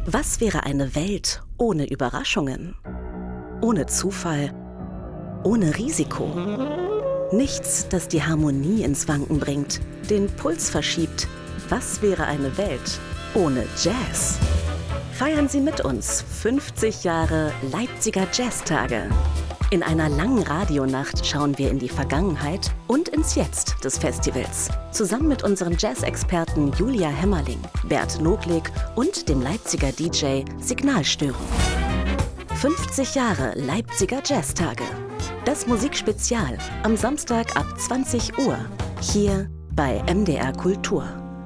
Was wäre eine Welt ohne Überraschungen? Ohne Zufall? Ohne Risiko? Nichts, das die Harmonie ins Wanken bringt, den Puls verschiebt. Was wäre eine Welt ohne Jazz? Feiern Sie mit uns 50 Jahre Leipziger Jazztage. In einer langen Radionacht schauen wir in die Vergangenheit und ins Jetzt des Festivals. Zusammen mit unseren Jazz-Experten Julia Hämmerling, Bert Noglik und dem Leipziger DJ Signalstörung. 50 Jahre Leipziger Jazztage. Das Musikspezial am Samstag ab 20 Uhr. Hier bei MDR Kultur.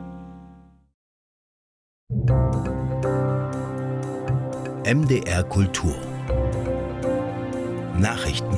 MDR Kultur. Nachrichten.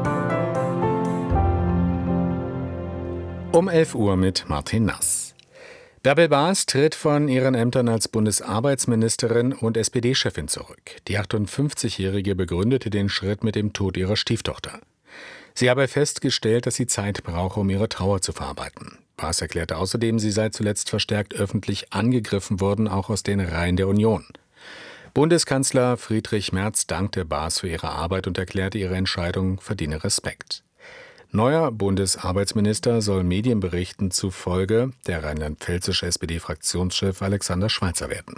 Um 11 Uhr mit Martin Nass. Bärbel Baas tritt von ihren Ämtern als Bundesarbeitsministerin und SPD-Chefin zurück. Die 58-Jährige begründete den Schritt mit dem Tod ihrer Stieftochter. Sie habe festgestellt, dass sie Zeit brauche, um ihre Trauer zu verarbeiten. Baas erklärte außerdem, sie sei zuletzt verstärkt öffentlich angegriffen worden, auch aus den Reihen der Union. Bundeskanzler Friedrich Merz dankte Baas für ihre Arbeit und erklärte, ihre Entscheidung verdiene Respekt. Neuer Bundesarbeitsminister soll Medienberichten zufolge der rheinland-pfälzische SPD-Fraktionschef Alexander Schweitzer werden.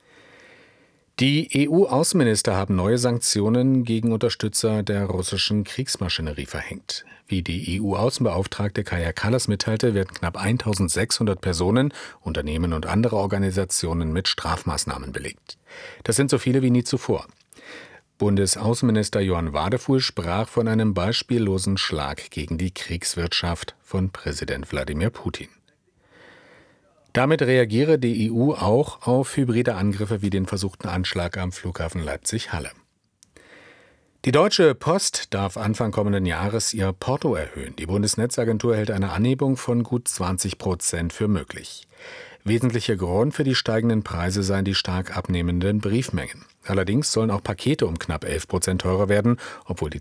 Die EU-Außenminister haben neue Sanktionen gegen Unterstützer der russischen Kriegsmaschinerie verhängt. Wie die EU-Außenbeauftragte Kaja Kallas mitteilte, werden knapp 1600 Personen, Unternehmen und andere Organisationen mit Strafmaßnahmen belegt. Das sind so viele wie nie zuvor. Bundesaußenminister Johann Wadefuhl sprach von einem beispiellosen Schlag gegen die Kriegswirtschaft von Präsident Wladimir Putin. Damit reagiere die EU auch auf hybride Angriffe wie den versuchten Anschlag am Flughafen Leipzig-Halle. Die Deutsche Post darf Anfang kommenden Jahres ihr Porto erhöhen. Die Bundesnetzagentur hält eine Anhebung von gut 20% für möglich. Wesentlicher Grund für die steigenden Preise seien die stark abnehmenden Briefmengen. Allerdings sollen auch Pakete um knapp 11% teurer werden, obwohl die